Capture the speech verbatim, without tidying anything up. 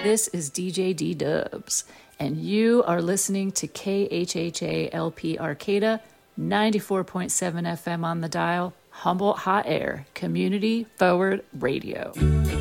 This is D J D-Dubs, and you are listening to K H H A L P Arcata, ninety-four point seven F M on the dial, Humboldt Hot Air, Community Forward Radio.